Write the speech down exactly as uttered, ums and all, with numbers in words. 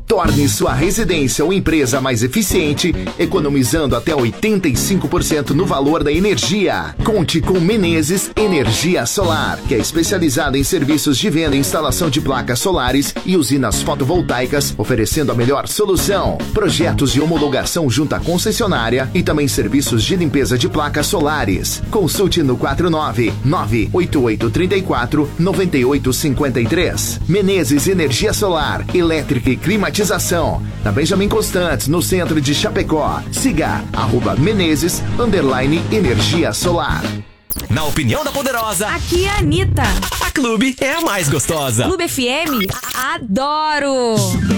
Torne sua residência ou empresa mais eficiente, economizando até oitenta e cinco por cento no valor da energia. Conte com Menezes Energia Solar, que é especializada em serviços de venda e instalação de placas solares e usinas fotovoltaicas, oferecendo a melhor solução. Projetos de homologação junto à concessionária e também serviços de limpeza de placas solares. Consulte no quatro nove nove oito oito três quatro nove oito cinco três. Menezes Energia Solar, elétrica e climatização. Na Benjamin Constantes, no centro de Chapecó. Siga arroba Menezes underline Energia Solar. Na opinião da Poderosa, aqui é a Anitta. A Clube é a mais gostosa. Clube F M, adoro!